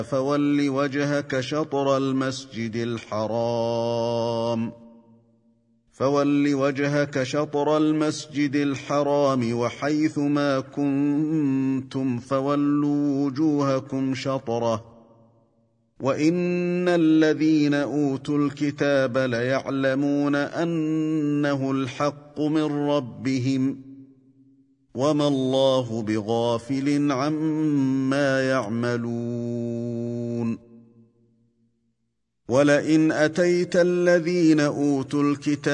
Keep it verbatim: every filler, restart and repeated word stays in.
فول وجهك شطر المسجد الحرام فول وجهك شطر المسجد الحرام وحيث ما كنتم فولوا وجوهكم شطره وإن الذين أوتوا الكتاب ليعلمون أنه الحق من ربهم وما الله بغافل عما يعملون ولئن أتيت الذين أوتوا الكتاب